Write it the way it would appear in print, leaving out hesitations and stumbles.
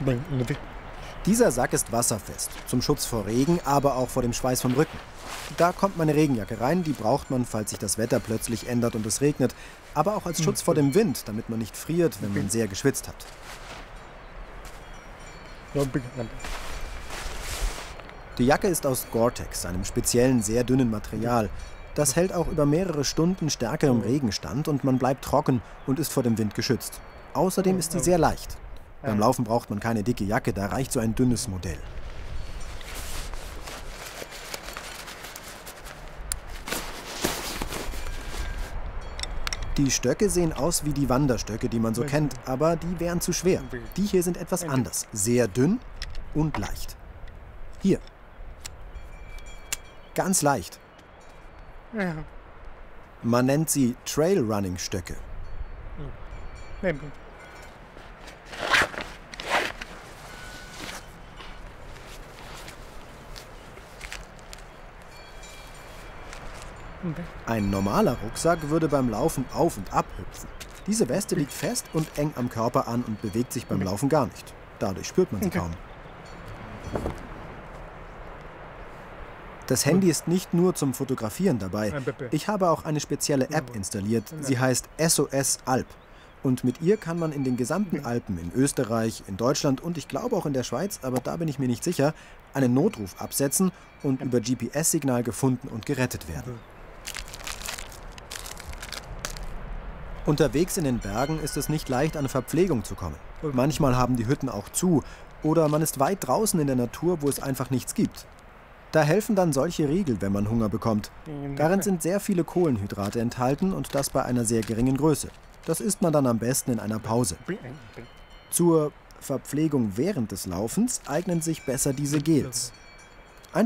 Dieser Sack ist wasserfest, zum Schutz vor Regen, aber auch vor dem Schweiß vom Rücken. Da kommt meine Regenjacke rein, die braucht man, falls sich das Wetter plötzlich ändert und es regnet, aber auch als Schutz vor dem Wind, damit man nicht friert, wenn man sehr geschwitzt hat. Die Jacke ist aus Gore-Tex, einem speziellen, sehr dünnen Material. Das hält auch über mehrere Stunden stärkerem Regen stand und man bleibt trocken und ist vor dem Wind geschützt. Außerdem ist sie sehr leicht. Beim Laufen braucht man keine dicke Jacke, da reicht so ein dünnes Modell. Die Stöcke sehen aus wie die Wanderstöcke, die man so kennt, aber die wären zu schwer. Die hier sind etwas anders, sehr dünn und leicht. Hier. Ganz leicht. Man nennt sie Trailrunning-Stöcke. Ein normaler Rucksack würde beim Laufen auf und ab hüpfen. Diese Weste liegt fest und eng am Körper an und bewegt sich beim Laufen gar nicht. Dadurch spürt man sie kaum. Das Handy ist nicht nur zum Fotografieren dabei. Ich habe auch eine spezielle App installiert. Sie heißt SOS Alp. Und mit ihr kann man in den gesamten Alpen, in Österreich, in Deutschland und ich glaube auch in der Schweiz, aber da bin ich mir nicht sicher, einen Notruf absetzen und über GPS-Signal gefunden und gerettet werden. Unterwegs in den Bergen ist es nicht leicht, an Verpflegung zu kommen. Manchmal haben die Hütten auch zu oder man ist weit draußen in der Natur, wo es einfach nichts gibt. Da helfen dann solche Riegel, wenn man Hunger bekommt. Darin sind sehr viele Kohlenhydrate enthalten und das bei einer sehr geringen Größe. Das isst man dann am besten in einer Pause. Zur Verpflegung während des Laufens eignen sich besser diese Gels.